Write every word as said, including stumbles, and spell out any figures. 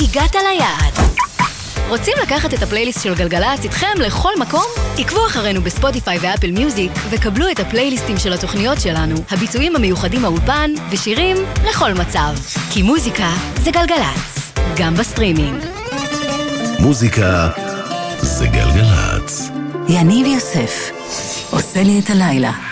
הגעת ליעד. רוצים לקחת את הפלייליסט של גלגלצ איתכם לכל מקום? עקבו אחרינו בספוטיפיי ואפל מיוזיק וקבלו את הפלייליסטים של התוכניות שלנו, הביצועים המיוחדים מהאולפן ושירים לכל מצב. כי מוזיקה זה גלגלצ, גם בסטרימינג. מוזיקה זה גלגלצ. יניב יוסף עושה לי את הלילה.